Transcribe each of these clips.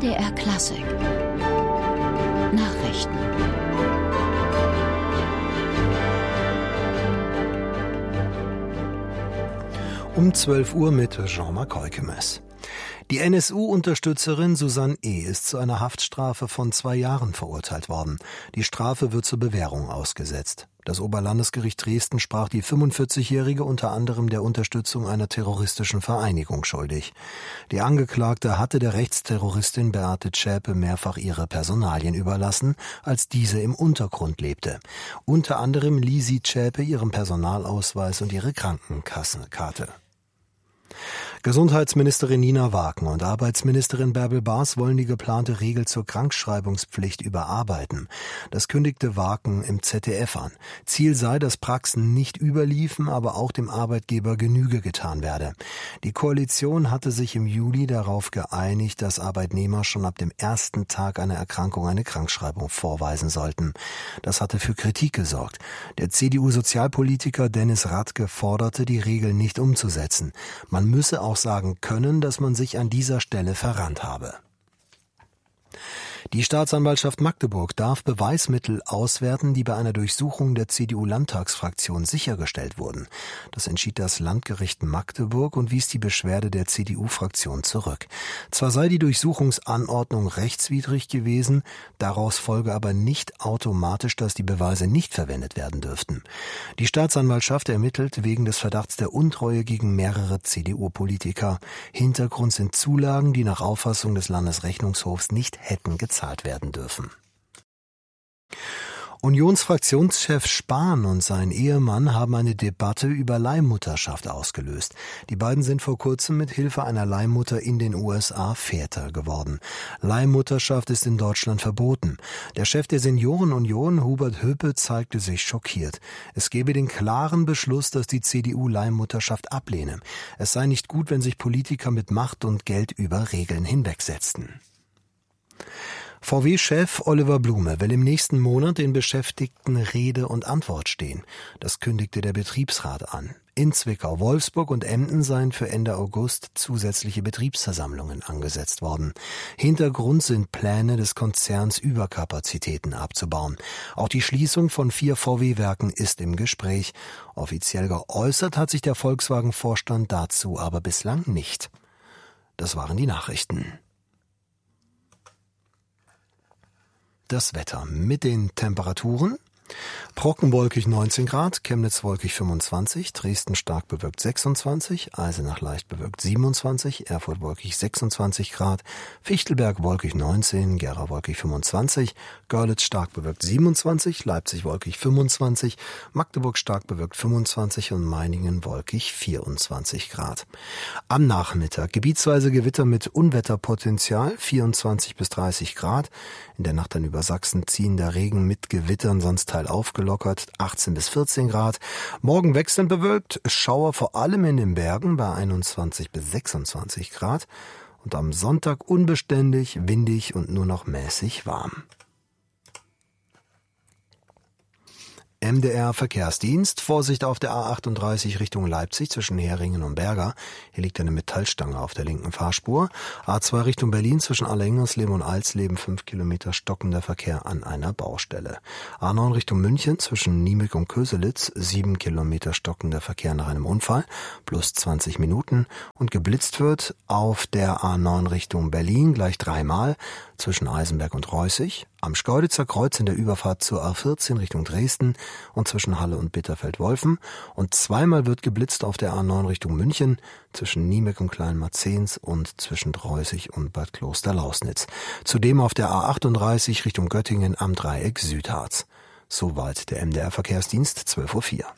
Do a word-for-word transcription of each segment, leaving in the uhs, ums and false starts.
D R Klassik Nachrichten. Um zwölf Uhr mit Jean-Marc Heukemes. Die N S U-Unterstützerin Susanne E. ist zu einer Haftstrafe von zwei Jahren verurteilt worden. Die Strafe wird zur Bewährung ausgesetzt. Das Oberlandesgericht Dresden sprach die fünfundvierzigjährige unter anderem der Unterstützung einer terroristischen Vereinigung schuldig. Die Angeklagte hatte der Rechtsterroristin Beate Zschäpe mehrfach ihre Personalien überlassen, als diese im Untergrund lebte. Unter anderem lieh sie Zschäpe ihren Personalausweis und ihre Krankenkassenkarte. Gesundheitsministerin Nina Wagner und Arbeitsministerin Bärbel Baas wollen die geplante Regel zur Krankschreibungspflicht überarbeiten. Das kündigte Wagner im Z D F an. Ziel sei, dass Praxen nicht überliefen, aber auch dem Arbeitgeber Genüge getan werde. Die Koalition hatte sich im Juli darauf geeinigt, dass Arbeitnehmer schon ab dem ersten Tag einer Erkrankung eine Krankschreibung vorweisen sollten. Das hatte für Kritik gesorgt. Der C D U-Sozialpolitiker Dennis Radke forderte, die Regel nicht umzusetzen. Man müsse auch sagen können, dass man sich an dieser Stelle verrannt habe. Die Staatsanwaltschaft Magdeburg darf Beweismittel auswerten, die bei einer Durchsuchung der C D U-Landtagsfraktion sichergestellt wurden. Das entschied das Landgericht Magdeburg und wies die Beschwerde der C D U-Fraktion zurück. Zwar sei die Durchsuchungsanordnung rechtswidrig gewesen, daraus folge aber nicht automatisch, dass die Beweise nicht verwendet werden dürften. Die Staatsanwaltschaft ermittelt wegen des Verdachts der Untreue gegen mehrere C D U-Politiker. Hintergrund sind Zulagen, die nach Auffassung des Landesrechnungshofs nicht hätten gezahlt werden dürfen. Unionsfraktionschef Spahn und sein Ehemann haben eine Debatte über Leihmutterschaft ausgelöst. Die beiden sind vor kurzem mit Hilfe einer Leihmutter in den U S A Väter geworden. Leihmutterschaft ist in Deutschland verboten. Der Chef der Seniorenunion, Hubert Höpe, zeigte sich schockiert. Es gebe den klaren Beschluss, dass die C D U Leihmutterschaft ablehne. Es sei nicht gut, wenn sich Politiker mit Macht und Geld über Regeln hinwegsetzten. V W-Chef Oliver Blume will im nächsten Monat den Beschäftigten Rede und Antwort stehen. Das kündigte der Betriebsrat an. In Zwickau, Wolfsburg und Emden seien für Ende August zusätzliche Betriebsversammlungen angesetzt worden. Hintergrund sind Pläne des Konzerns, Überkapazitäten abzubauen. Auch die Schließung von vier V W-Werken ist im Gespräch. Offiziell geäußert hat sich der Volkswagen-Vorstand dazu aber bislang nicht. Das waren die Nachrichten. Das Wetter mit den Temperaturen: Trockenwolkig neunzehn Grad, Chemnitz wolkig fünfundzwanzig, Dresden stark bewölkt sechsundzwanzig, Eisenach leicht bewölkt siebenundzwanzig, Erfurt wolkig sechsundzwanzig Grad, Fichtelberg wolkig neunzehn, Gera wolkig fünfundzwanzig, Görlitz stark bewölkt siebenundzwanzig, Leipzig wolkig fünfundzwanzig, Magdeburg stark bewölkt fünfundzwanzig und Meiningen wolkig vierundzwanzig Grad. Am Nachmittag gebietsweise Gewitter mit Unwetterpotenzial, vierundzwanzig bis dreißig Grad. In der Nacht dann über Sachsen ziehen der Regen mit Gewittern, sonst teil aufgelockert, achtzehn bis vierzehn Grad. Morgen wechselnd bewölkt, Schauer vor allem in den Bergen bei einundzwanzig bis sechsundzwanzig Grad. Und am Sonntag unbeständig, windig und nur noch mäßig warm. M D R Verkehrsdienst. Vorsicht auf der A achtunddreißig Richtung Leipzig zwischen Heringen und Berga. Hier liegt eine Metallstange auf der linken Fahrspur. A zwei Richtung Berlin zwischen Allerhengersleben und Alsleben fünf Kilometer stockender Verkehr an einer Baustelle. A neun Richtung München zwischen Niemück und Köselitz sieben Kilometer stockender Verkehr nach einem Unfall plus zwanzig Minuten. Und geblitzt wird auf der A neun Richtung Berlin gleich dreimal zwischen Eisenberg und Reußig. Am Schkeuditzer Kreuz in der Überfahrt zur A vierzehn Richtung Dresden und zwischen Halle und Bitterfeld-Wolfen. Und zweimal wird geblitzt auf der A neun Richtung München zwischen Niemeck und Kleinmarzens und zwischen Reußig und Bad Kloster-Lausnitz. Zudem auf der A achtunddreißig Richtung Göttingen am Dreieck Südharz. Soweit der M D R Verkehrsdienst, zwölf Uhr vier.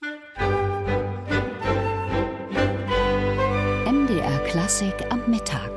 M D R Klassik am Mittag.